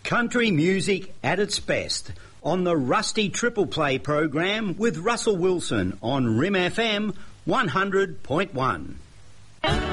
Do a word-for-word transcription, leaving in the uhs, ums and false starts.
Country music at its best on the Rusty Triple Play program with Russell Wilson on R I M F M one hundred point one.